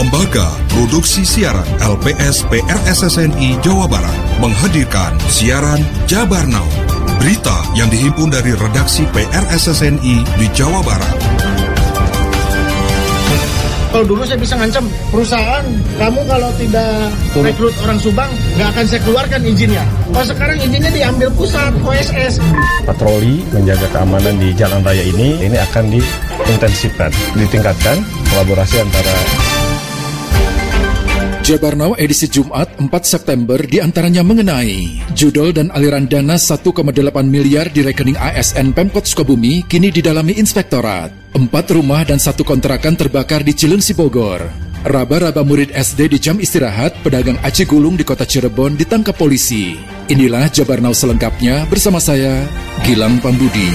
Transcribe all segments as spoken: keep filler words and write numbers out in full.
Lembaga Produksi Siaran L P S P R S S N I Jawa Barat menghadirkan siaran Jabar Now. Berita yang dihimpun dari redaksi P R S S N I di Jawa Barat. Kalau dulu saya bisa ngancam perusahaan, kamu kalau tidak rekrut orang Subang, nggak akan saya keluarkan izinnya. Kalau sekarang izinnya diambil pusat, O S S. Patroli menjaga keamanan di jalan raya ini, ini akan diintensifkan, ditingkatkan kolaborasi antara. Jabar Now edisi Jumat empat September diantaranya mengenai judul dan aliran dana satu koma delapan miliar di rekening A S N Pemkot Sukabumi kini didalami inspektorat. Empat rumah dan satu kontrakan terbakar di Cileungsi Bogor. Raba-raba murid S D di jam istirahat, pedagang aci gulung di kota Cirebon ditangkap polisi. Inilah Jabar Now selengkapnya bersama saya, Gilang Pambudi.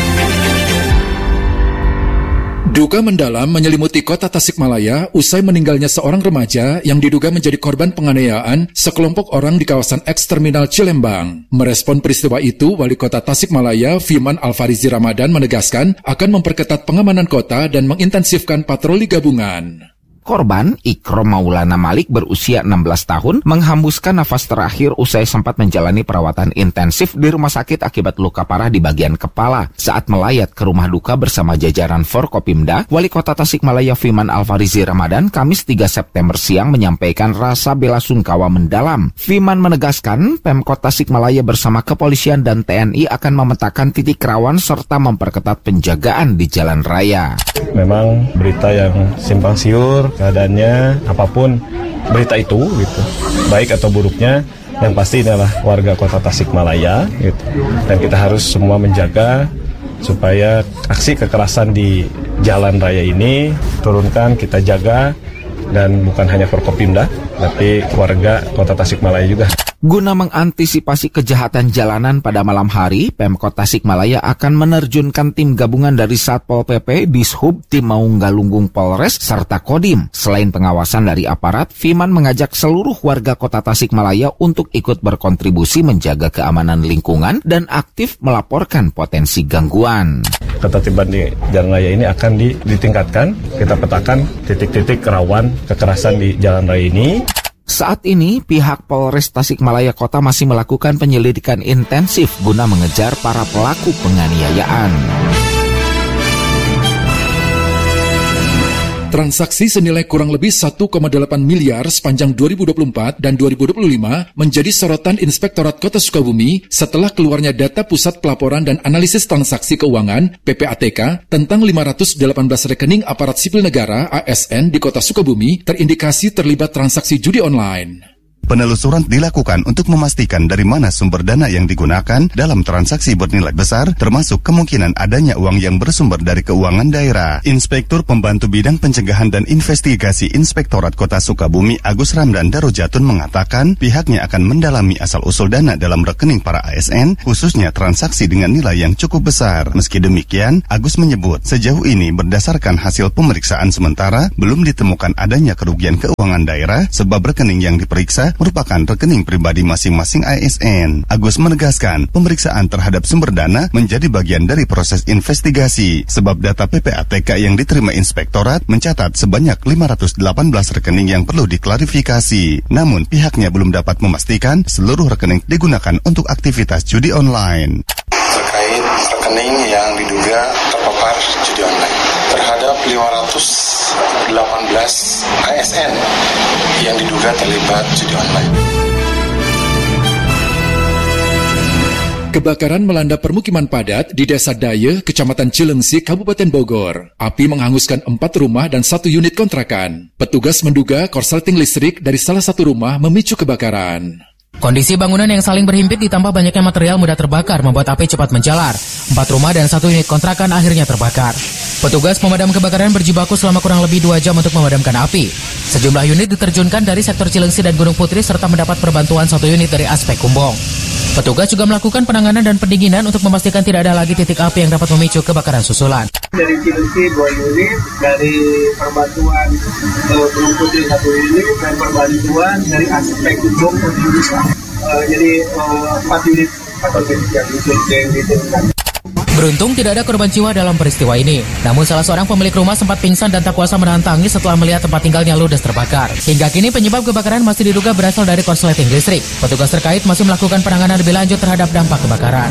Duka mendalam menyelimuti kota Tasikmalaya usai meninggalnya seorang remaja yang diduga menjadi korban penganiayaan sekelompok orang di kawasan eks-terminal Cilembang. Merespon peristiwa itu, Wali Kota Tasikmalaya, Firman Alfarizi Ramadan menegaskan akan memperketat pengamanan kota dan mengintensifkan patroli gabungan. Korban, Ikrom Maulana Malik berusia enam belas tahun, menghembuskan nafas terakhir usai sempat menjalani perawatan intensif di rumah sakit akibat luka parah di bagian kepala. Saat melayat ke rumah duka bersama jajaran Forkopimda, Wali Kota Tasikmalaya Firman Alfarizi Ramadan Kamis tiga September siang menyampaikan rasa bela sungkawa mendalam. Firman menegaskan Pemkot Tasikmalaya bersama kepolisian dan T N I akan memetakan titik rawan serta memperketat penjagaan di jalan raya. Memang berita yang simpang siur, keadaannya apapun berita itu gitu, baik atau buruknya, yang pasti ini adalah warga kota Tasikmalaya gitu. Dan kita harus semua menjaga supaya aksi kekerasan di jalan raya ini turunkan, kita jaga, dan bukan hanya Forkopimda tapi warga kota Tasikmalaya juga. Guna mengantisipasi kejahatan jalanan pada malam hari, Pemkot Tasikmalaya akan menerjunkan tim gabungan dari Satpol P P, Dishub, Tim Maung Galunggung Polres, serta Kodim. Selain pengawasan dari aparat, Firman mengajak seluruh warga kota Tasikmalaya untuk ikut berkontribusi menjaga keamanan lingkungan dan aktif melaporkan potensi gangguan. Ketertiban di jalan raya ini akan ditingkatkan, kita petakan titik-titik rawan kekerasan di jalan raya ini. Saat ini, pihak Polres Tasikmalaya Kota masih melakukan penyelidikan intensif guna mengejar para pelaku penganiayaan. Transaksi senilai kurang lebih satu koma delapan miliar sepanjang dua ribu dua puluh empat dan dua ribu dua puluh lima menjadi sorotan Inspektorat Kota Sukabumi setelah keluarnya data Pusat Pelaporan dan Analisis Transaksi Keuangan P P A T K tentang lima ratus delapan belas rekening aparat sipil negara A S N di Kota Sukabumi terindikasi terlibat transaksi judi online. Penelusuran dilakukan untuk memastikan dari mana sumber dana yang digunakan dalam transaksi bernilai besar, termasuk kemungkinan adanya uang yang bersumber dari keuangan daerah. Inspektur Pembantu Bidang Pencegahan dan Investigasi Inspektorat Kota Sukabumi Agus Ramdan Darujatun mengatakan pihaknya akan mendalami asal-usul dana dalam rekening para A S N, khususnya transaksi dengan nilai yang cukup besar. Meski demikian, Agus menyebut sejauh ini berdasarkan hasil pemeriksaan sementara, belum ditemukan adanya kerugian keuangan daerah sebab rekening yang diperiksa merupakan rekening pribadi masing-masing A S N. Agus menegaskan pemeriksaan terhadap sumber dana menjadi bagian dari proses investigasi sebab data P P A T K yang diterima inspektorat mencatat sebanyak lima ratus delapan belas rekening yang perlu diklarifikasi. Namun pihaknya belum dapat memastikan seluruh rekening digunakan untuk aktivitas judi online. Terkait rekening yang diduga terpapar judi online terhadap lima ratus delapan belas A S N yang diduga terlibat judi online. Kebakaran melanda permukiman padat di Desa Daye, Kecamatan Cileungsi, Kabupaten Bogor. Api menghanguskan empat rumah dan satu unit kontrakan. Petugas menduga korsleting listrik dari salah satu rumah memicu kebakaran. Kondisi bangunan yang saling berhimpit ditambah banyaknya material mudah terbakar membuat api cepat menjalar. Empat rumah dan satu unit kontrakan akhirnya terbakar. Petugas pemadam kebakaran berjibaku selama kurang lebih dua jam untuk memadamkan api. Sejumlah unit diterjunkan dari sektor Cileungsi dan Gunung Putri serta mendapat perbantuan satu unit dari Aspek Kumbong. Petugas juga melakukan penanganan dan pendinginan untuk memastikan tidak ada lagi titik api yang dapat memicu kebakaran susulan. Dari Cileungsi dua unit, dari perbantuan uh, Gunung Putri satu unit, dan perbantuan dari Aspek Kumbong satu unit. Uh, jadi uh, empat unit, empat unit yang diturunkan. Beruntung tidak ada korban jiwa dalam peristiwa ini. Namun salah seorang pemilik rumah sempat pingsan dan tak kuasa menahan tangis setelah melihat tempat tinggalnya ludes terbakar. Hingga kini penyebab kebakaran masih diduga berasal dari korsleting listrik. Petugas terkait masih melakukan penanganan lebih lanjut terhadap dampak kebakaran.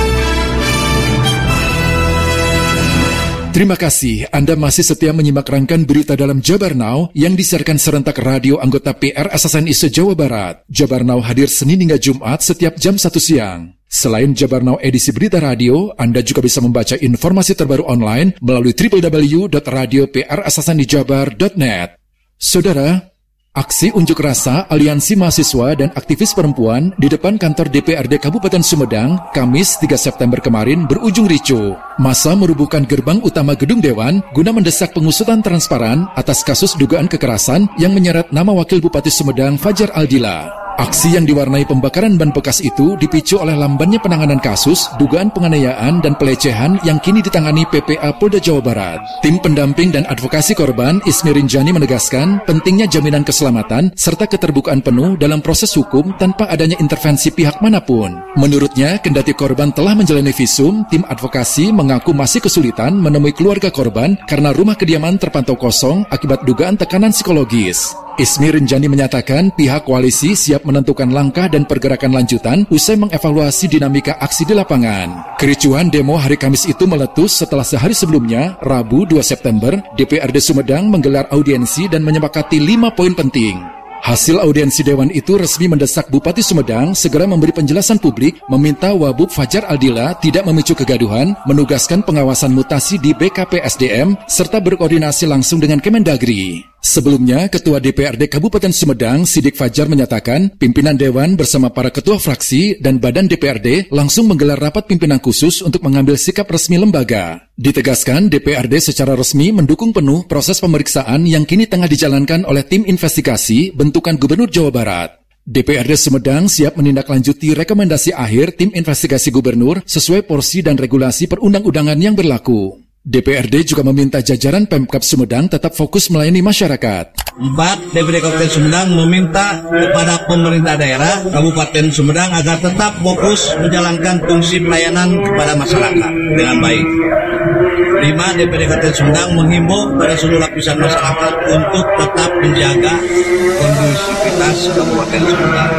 Terima kasih Anda masih setia menyimak rangkaian berita dalam Jabar Now yang disiarkan serentak radio anggota P R S S N I se-Jawa Barat. Jabar Now hadir Senin hingga Jumat setiap jam satu siang. Selain Jabar Now edisi berita radio, Anda juga bisa membaca informasi terbaru online melalui w w w dot radio p r s s n i jabar dot net. Saudara, aksi unjuk rasa Aliansi Mahasiswa dan Aktivis Perempuan di depan kantor D P R D Kabupaten Sumedang, Kamis tiga September kemarin berujung ricuh. Massa merubuhkan gerbang utama gedung Dewan guna mendesak pengusutan transparan atas kasus dugaan kekerasan yang menyeret nama Wakil Bupati Sumedang Fajar Aldila. Aksi yang diwarnai pembakaran ban bekas itu dipicu oleh lambannya penanganan kasus dugaan penganiayaan dan pelecehan yang kini ditangani P P A Polda Jawa Barat. Tim pendamping dan advokasi korban Ismi Rinjani menegaskan pentingnya jaminan keselamatan serta keterbukaan penuh dalam proses hukum tanpa adanya intervensi pihak manapun. Menurutnya, kendati korban telah menjalani visum, tim advokasi mengaku masih kesulitan menemui keluarga korban karena rumah kediaman terpantau kosong akibat dugaan tekanan psikologis. Ismi Rinjani menyatakan pihak koalisi siap menentukan langkah dan pergerakan lanjutan usai mengevaluasi dinamika aksi di lapangan. Kericuhan demo hari Kamis itu meletus setelah sehari sebelumnya, Rabu dua September, D P R D Sumedang menggelar audiensi dan menyepakati lima poin penting. Hasil audiensi Dewan itu resmi mendesak Bupati Sumedang segera memberi penjelasan publik, meminta Wabub Fajar Aldila tidak memicu kegaduhan, menugaskan pengawasan mutasi di B K P S D M, serta berkoordinasi langsung dengan Kemendagri. Sebelumnya, Ketua D P R D Kabupaten Sumedang, Sidik Fajar menyatakan, pimpinan Dewan bersama para ketua fraksi dan badan D P R D langsung menggelar rapat pimpinan khusus untuk mengambil sikap resmi lembaga. Ditegaskan, D P R D secara resmi mendukung penuh proses pemeriksaan yang kini tengah dijalankan oleh tim investigasi bentukan Gubernur Jawa Barat. D P R D Sumedang siap menindaklanjuti rekomendasi akhir tim investigasi Gubernur sesuai porsi dan regulasi perundang-undangan yang berlaku. D P R D juga meminta jajaran Pemkab Sumedang tetap fokus melayani masyarakat. Empat, D P R D Kabupaten Sumedang meminta kepada pemerintah daerah Kabupaten Sumedang agar tetap fokus menjalankan fungsi pelayanan kepada masyarakat dengan baik. Lima, D P R D Kabupaten Sumedang menghimbau pada seluruh lapisan masyarakat untuk tetap menjaga kondusivitas Kabupaten Sumedang.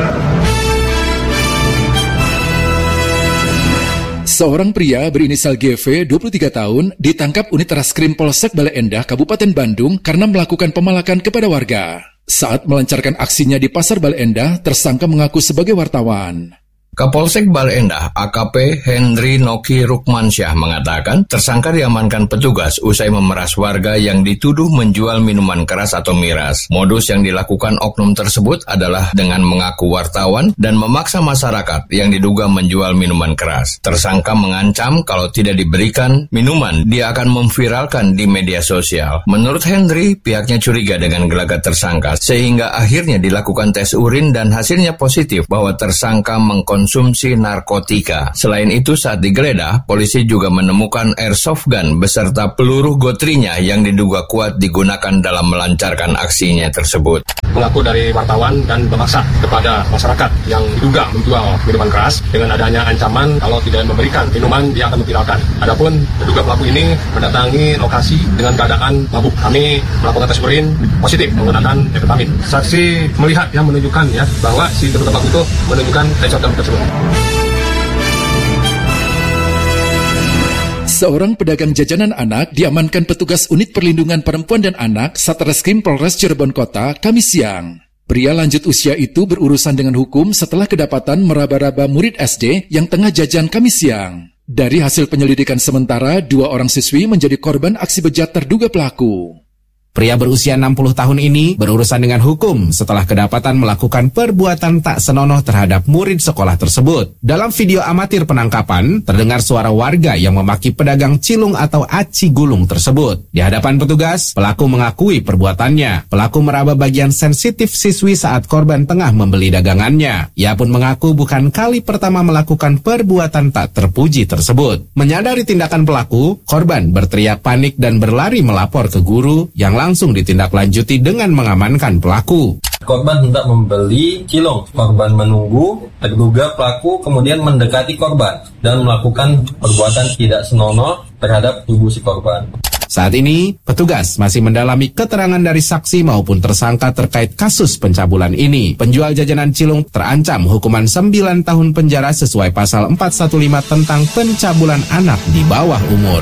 Seorang pria berinisial G V, dua puluh tiga tahun, ditangkap unit Reskrim Polsek Bale Endah, Kabupaten Bandung karena melakukan pemalakan kepada warga. Saat melancarkan aksinya di Pasar Bale Endah, tersangka mengaku sebagai wartawan. Kapolsek Bale Endah A K P Henry Noki Rukmansyah mengatakan tersangka diamankan petugas usai memeras warga yang dituduh menjual minuman keras atau miras. Modus yang dilakukan oknum tersebut adalah dengan mengaku wartawan dan memaksa masyarakat yang diduga menjual minuman keras. Tersangka mengancam kalau tidak diberikan minuman, dia akan memviralkan di media sosial. Menurut Henry, pihaknya curiga dengan gelagat tersangka sehingga akhirnya dilakukan tes urin dan hasilnya positif bahwa tersangka mengkonsumsi konsumsi narkotika. Selain itu, saat digeledah, polisi juga menemukan airsoft gun beserta peluru gotrinya yang diduga kuat digunakan dalam melancarkan aksinya tersebut. Mengaku dari wartawan dan memaksa kepada masyarakat yang diduga menjual minuman keras dengan adanya ancaman kalau tidak memberikan minuman dia akan memviralkan. Adapun terduga pelaku ini mendatangi lokasi dengan keadaan mabuk. Kami melakukan tes urin positif menggunakan amfetamin. Saksi melihat yang menunjukkan ya bahwa si terduga pelaku itu menunjukkan airsoft gun tersebut. Seorang pedagang jajanan anak diamankan petugas unit perlindungan perempuan dan anak Satreskrim Polres Cirebon Kota Kamis siang. Pria lanjut usia itu berurusan dengan hukum setelah kedapatan meraba-raba murid S D yang tengah jajan Kamis siang. Dari hasil penyelidikan sementara, dua orang siswi menjadi korban aksi bejat terduga pelaku. Pria berusia enam puluh tahun ini berurusan dengan hukum setelah kedapatan melakukan perbuatan tak senonoh terhadap murid sekolah tersebut. Dalam video amatir penangkapan, terdengar suara warga yang memaki pedagang cilung atau aci gulung tersebut. Di hadapan petugas, pelaku mengakui perbuatannya. Pelaku meraba bagian sensitif siswi saat korban tengah membeli dagangannya. Ia pun mengaku bukan kali pertama melakukan perbuatan tak terpuji tersebut. Menyadari tindakan pelaku, korban berteriak panik dan berlari melapor ke guru yang langsung ditindaklanjuti dengan mengamankan pelaku. Korban hendak membeli cilok. Korban menunggu, terduga pelaku kemudian mendekati korban dan melakukan perbuatan tidak senonoh terhadap tubuh si korban. Saat ini, petugas masih mendalami keterangan dari saksi maupun tersangka terkait kasus pencabulan ini. Penjual jajanan cilung terancam hukuman sembilan tahun penjara sesuai pasal empat satu lima tentang pencabulan anak di bawah umur.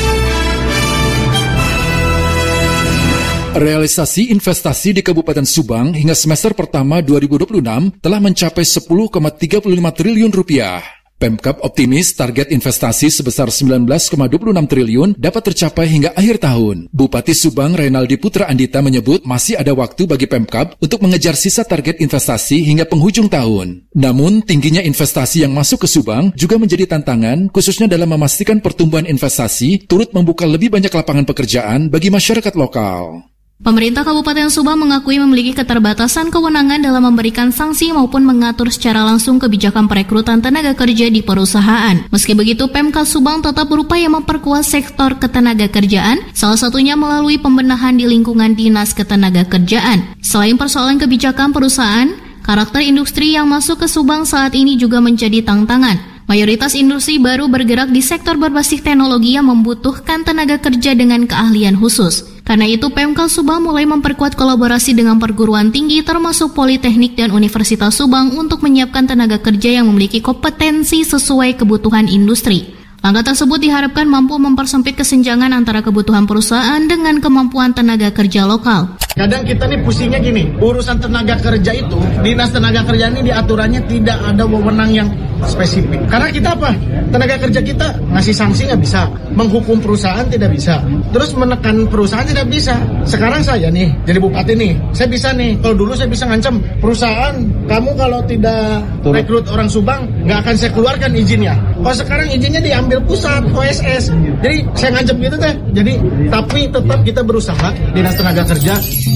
Realisasi investasi di Kabupaten Subang hingga semester pertama dua ribu dua puluh enam telah mencapai sepuluh koma tiga lima triliun rupiah. Pemkab optimis target investasi sebesar sembilan belas koma dua enam triliun dapat tercapai hingga akhir tahun. Bupati Subang Reynaldi Putra Andita menyebut masih ada waktu bagi Pemkab untuk mengejar sisa target investasi hingga penghujung tahun. Namun, tingginya investasi yang masuk ke Subang juga menjadi tantangan khususnya dalam memastikan pertumbuhan investasi turut membuka lebih banyak lapangan pekerjaan bagi masyarakat lokal. Pemerintah Kabupaten Subang mengakui memiliki keterbatasan kewenangan dalam memberikan sanksi maupun mengatur secara langsung kebijakan perekrutan tenaga kerja di perusahaan. Meski begitu, Pemkab Subang tetap berupaya memperkuat sektor ketenaga kerjaan, salah satunya melalui pembenahan di lingkungan Dinas Ketenaga Kerjaan. Selain persoalan kebijakan perusahaan, karakter industri yang masuk ke Subang saat ini juga menjadi tantangan. Mayoritas industri baru bergerak di sektor berbasis teknologi yang membutuhkan tenaga kerja dengan keahlian khusus. Karena itu, Pemkab Subang mulai memperkuat kolaborasi dengan perguruan tinggi termasuk Politeknik dan Universitas Subang untuk menyiapkan tenaga kerja yang memiliki kompetensi sesuai kebutuhan industri. Langkah tersebut diharapkan mampu mempersempit kesenjangan antara kebutuhan perusahaan dengan kemampuan tenaga kerja lokal. Kadang kita nih pusingnya gini, urusan tenaga kerja itu, Dinas Tenaga Kerja ini diaturannya tidak ada wewenang yang spesifik. Karena kita apa? Tenaga kerja kita ngasih sanksi nggak bisa, menghukum perusahaan tidak bisa, terus menekan perusahaan tidak bisa. Sekarang saya nih, jadi bupati nih, saya bisa nih, kalau dulu saya bisa ngancam perusahaan, kamu kalau tidak rekrut orang Subang, nggak akan saya keluarkan izinnya. Kalau sekarang izinnya diambil pusat, O S S. Jadi saya ngancam gitu deh. Jadi, tapi tetap kita berusaha, Dinas Tenaga Kerja.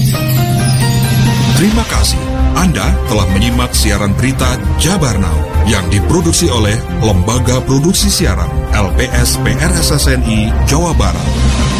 Terima kasih. Anda telah menyimak siaran berita Jabar Now yang diproduksi oleh Lembaga Produksi Siaran L P S P R S S N I Jawa Barat.